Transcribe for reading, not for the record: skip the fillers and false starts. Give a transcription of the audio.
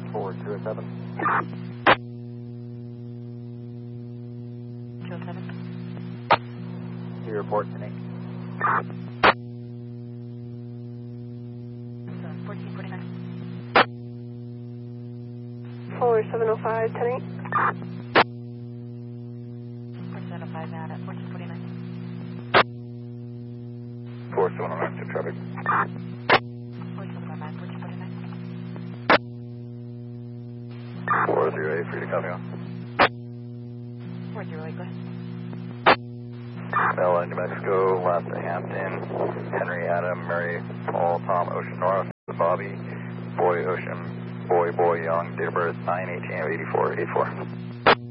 4207. 207. Do you report tonight? 1449. 4705, 10-8. 4705 at 1449. 4709 to traffic. 4705 1449. 408, free to copy on. 408, go ahead. LA, New Mexico, last to Hampton, Henry, Adam, Mary, Paul, Tom, Ocean North, Bobby, Boy, Ocean, Boy, Young, date of birth 9/18/84, 84.